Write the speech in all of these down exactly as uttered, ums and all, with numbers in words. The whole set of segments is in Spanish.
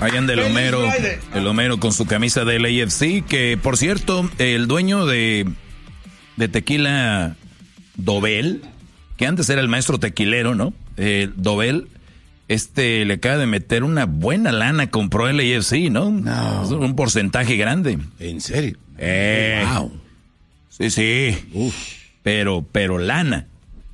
Ahí anda el Homero, el Homero con su camisa del A F C, que por cierto, el dueño de, de Tequila Dobel, que antes era el maestro tequilero, ¿no? Eh, Dobel, este le acaba de meter una buena lana, compró el A F C, ¿no? No. Es un porcentaje grande. ¿En serio? Eh, wow. Sí, sí. Uf. Pero, pero lana.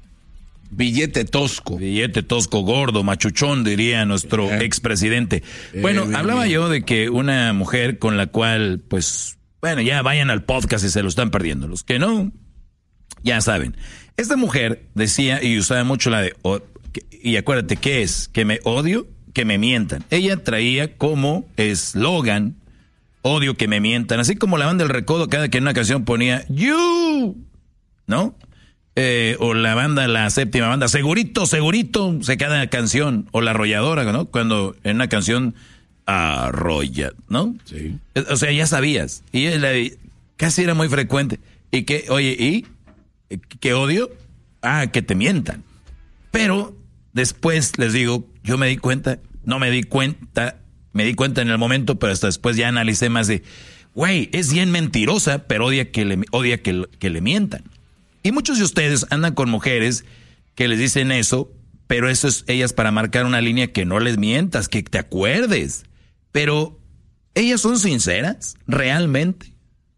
Billete tosco. Billete tosco, gordo, machuchón, diría nuestro eh. expresidente. Eh, bueno, bien, hablaba bien. yo de que una mujer con la cual, pues, bueno, ya vayan al podcast y se lo están perdiendo. Los que no, ya saben. Esta mujer decía y usaba mucho la de, oh, que, y acuérdate, ¿qué es? Que me odio, que me mientan. Ella traía como eslogan, odio que me mientan. Así como la banda del Recodo, cada que en una canción ponía, you, ¿no? Eh, o la banda, la séptima banda, segurito, segurito, se cada canción, o la arrolladora, ¿no? Cuando en una canción arrolla, ¿no? Sí. O sea, ya sabías. Y la, casi era muy frecuente. Y que, oye, ¿y qué odio? Ah, que te mientan. Pero después les digo, yo me di cuenta, no me di cuenta, me di cuenta en el momento, pero hasta después ya analicé más de, güey, es bien mentirosa, pero odia que le, odia que, que le mientan. Y muchos de ustedes andan con mujeres que les dicen eso, pero eso es ellas para marcar una línea que no les mientas, que te acuerdes. Pero ellas son sinceras, realmente.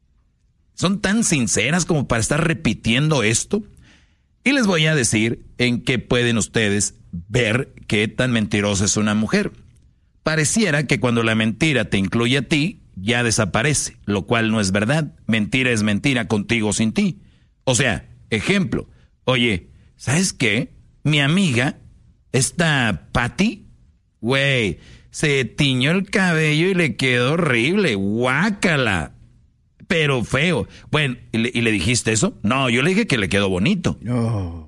Son tan sinceras como para estar repitiendo esto. Y les voy a decir en qué pueden ustedes ver qué tan mentirosa es una mujer. Pareciera que cuando la mentira te incluye a ti, ya desaparece, lo cual no es verdad. Mentira es mentira, contigo o sin ti. O sea, ejemplo, oye, ¿sabes qué? Mi amiga, esta Patty, güey, se tiñó el cabello y le quedó horrible, guácala, pero feo. Bueno, ¿y le, ¿y le dijiste eso? No, yo le dije que le quedó bonito. No.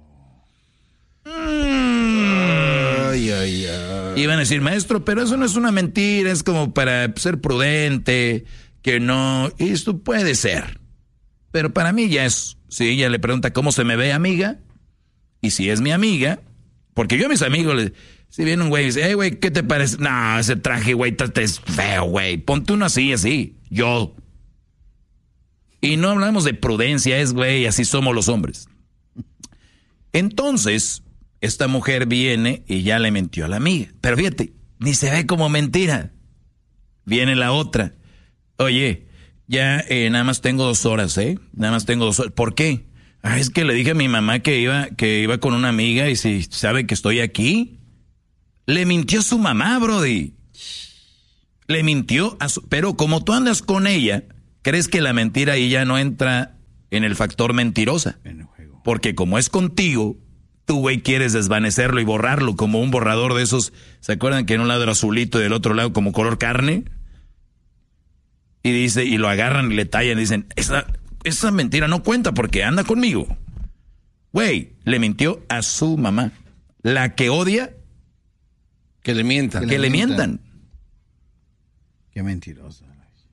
Mm. Ay, ay, ay. Iban a decir, maestro, pero eso no es una mentira, es como para ser prudente, que no, y esto puede ser. Pero para mí ya es, si ella le pregunta cómo se me ve, amiga, y si es mi amiga, porque yo a mis amigos, les, si viene un güey y dice, hey, güey, ¿qué te parece? No, ese traje, güey, es feo, güey, ponte uno así, así, yo. Y no hablamos de prudencia, es, güey, así somos los hombres. Entonces, esta mujer viene y ya le mintió a la amiga. Pero fíjate, ni se ve como mentira. Viene la otra. Oye, ya eh, nada más tengo dos horas, ¿eh? Nada más tengo dos horas. ¿Por qué? Ah, es que le dije a mi mamá que iba, que iba con una amiga y si sabe que estoy aquí. Le mintió a su mamá, brody. Le mintió a su... Pero como tú andas con ella, ¿crees que la mentira ahí ya no entra en el factor mentirosa? Porque como es contigo, tú, güey, quieres desvanecerlo y borrarlo como un borrador de esos. ¿Se acuerdan que en un lado era azulito y del otro lado como color carne? Y dice, y lo agarran y le tallan y dicen, esa, esa mentira no cuenta porque anda conmigo. Güey, le mintió a su mamá. La que odia, que le mientan. Que, que le mientan. mientan. Qué mentirosa.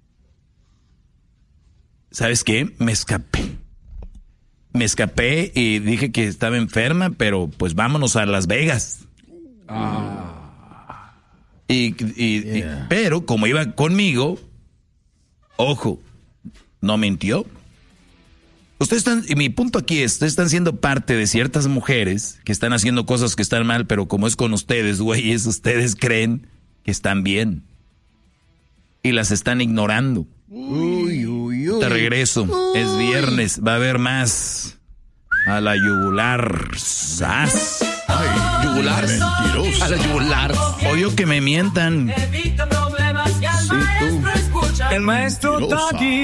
¿Sabes qué? Me escapé. Me escapé y dije que estaba enferma, pero pues vámonos a Las Vegas. Ah. Y, y, yeah. y pero como iba conmigo, ojo, no mintió. Ustedes están, y mi punto aquí es, ustedes están siendo parte de ciertas mujeres que están haciendo cosas que están mal, pero como es con ustedes, güeyes, ustedes creen que están bien. Y las están ignorando. Uy, uy, uy. Te regreso. Uy. Es viernes. Va a haber más. A la yugular. ¡Sas! Ay, yugular. Mentiroso. A la yugular. Odio que me mientan. Sí, tú. El maestro Taki.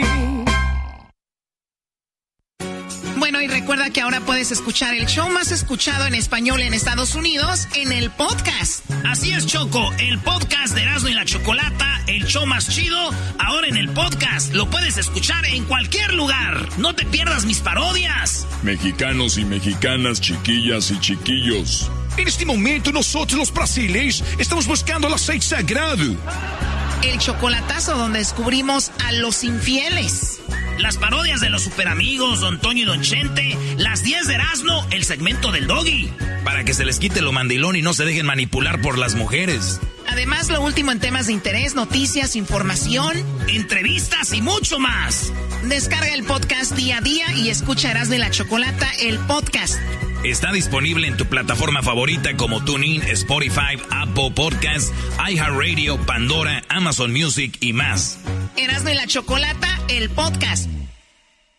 Bueno, y recuerda que ahora puedes escuchar el show más escuchado en español en Estados Unidos en el podcast. Así es, Choco, el podcast de Erasmo y la Chocolata, el show más chido, ahora en el podcast. Lo puedes escuchar en cualquier lugar. No te pierdas mis parodias. Mexicanos y mexicanas, chiquillas y chiquillos. En este momento nosotros los brasileños estamos buscando el aceite sagrado. El chocolatazo donde descubrimos a los infieles. Las parodias de los superamigos, Don Toño y Don Chente. Las diez de Erasmo, el segmento del Doggy. Para que se les quite lo mandilón y no se dejen manipular por las mujeres. Además, lo último en temas de interés, noticias, información, entrevistas y mucho más. Descarga el podcast día a día y escucha Erasmo y la Chocolata, el podcast. Está disponible en tu plataforma favorita como TuneIn, Spotify, Apple Podcasts, iHeartRadio, Pandora, Amazon Music y más. Erasmo y la Chocolata, el podcast.